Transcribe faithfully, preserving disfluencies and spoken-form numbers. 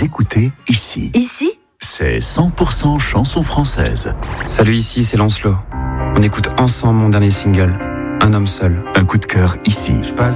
écoutez ici. Ici ? C'est cent pour cent chanson française. Salut, ici c'est Lancelot. On écoute ensemble mon dernier single, Un homme seul. Un coup de cœur ici. Je passe